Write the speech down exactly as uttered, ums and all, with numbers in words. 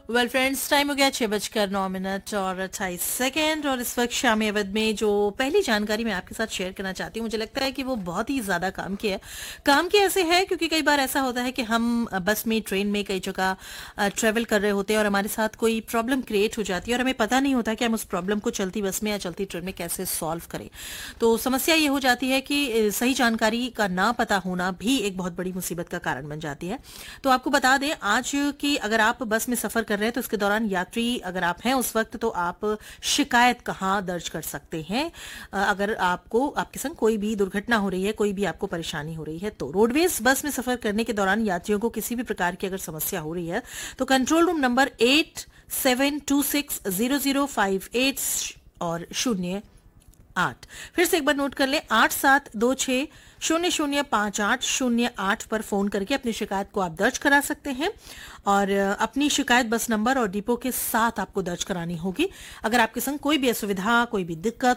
Well friends, time हो गया छह बजकर नौ मिनट और अट्ठाईस सेकेंड। और इस वक्त शाम अवध में जो पहली जानकारी मैं आपके साथ शेयर करना चाहती हूँ, मुझे लगता है कि वो बहुत ही ज्यादा काम की है। काम की ऐसे है क्योंकि कई बार ऐसा होता है कि हम बस में, ट्रेन में कई जगह ट्रेवल कर रहे होते हैं और हमारे साथ कोई प्रॉब्लम क्रिएट हो जाती है और हमें पता नहीं होता कि हम उस प्रॉब्लम को चलती बस में या चलती ट्रेन में कैसे सॉल्व करें। तो समस्या ये हो जाती है कि अ, सही जानकारी का ना पता होना भी एक बहुत बड़ी मुसीबत का कारण बन जाती है। तो आपको बता दें आज कि अगर आप बस में सफर कर रहे हैं तो इसके दौरान यात्री अगर आप हैं उस वक्त, तो आप शिकायत कहाँ दर्ज कर सकते हैं। अ, अगर आपको आपके संग कोई भी दुर्घटना हो रही है, कोई भी आपको परेशानी हो रही है, तो रोडवेज बस में सफर करने के दौरान यात्रियों को किसी भी प्रकार की अगर समस्या हो रही है तो control room number eight seven to six zero zero five eight और शून्य आठ, फिर से एक बार नोट कर लें, आठ सात दो छह शून्य शून्य पांच आठ शून्य आठ पर फोन करके अपनी शिकायत को आप दर्ज करा सकते हैं। और अ, अपनी शिकायत बस नंबर और डिपो के साथ आपको दर्ज करानी होगी। अगर आपके संग कोई भी असुविधा, कोई भी दिक्कत